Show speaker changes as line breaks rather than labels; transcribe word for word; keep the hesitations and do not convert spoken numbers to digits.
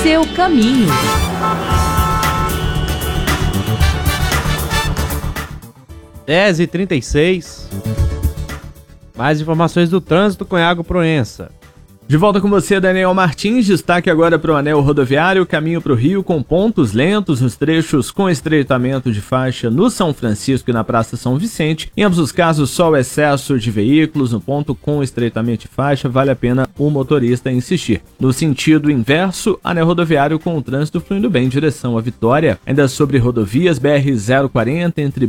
seu caminho.
dez e trinta e seis. Mais informações do trânsito com Iago Proença.
De volta com você, Daniel Martins. Destaque agora para o anel rodoviário, caminho para o Rio, com pontos lentos nos trechos com estreitamento de faixa no São Francisco e na Praça São Vicente. Em ambos os casos, só o excesso de veículos. No ponto com estreitamento de faixa, vale a pena o motorista insistir. No sentido inverso, anel rodoviário com o trânsito fluindo bem em direção à Vitória. Ainda sobre rodovias, B R zero quarenta entre